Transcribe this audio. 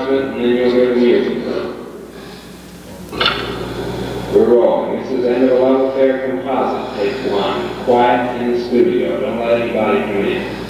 announcement, and then you'll hear the music. We're rolling. This is End of a Love Affair Composite, take one. Quiet in the studio. Don't let anybody come in.